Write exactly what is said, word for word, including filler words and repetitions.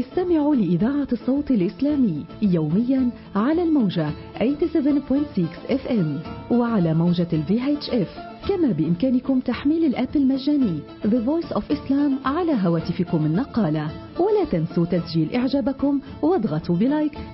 استمعوا لإذاعة الصوت الإسلامي يوميا على الموجة ثمانية وثمانين فاصلة ستة اف ام وعلى موجة الفي اتش اف. كما بإمكانكم تحميل الآب المجاني The Voice of Islam على هواتفكم النقالة. ولا تنسوا تسجيل إعجابكم واضغطوا بلايك